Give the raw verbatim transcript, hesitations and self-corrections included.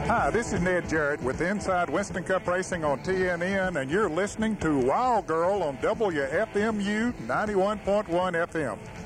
Hi, this is Ned Jarrett with Inside Winston Cup Racing on T N N, and you're listening to Wild Girl on W F M U ninety-one point one F M.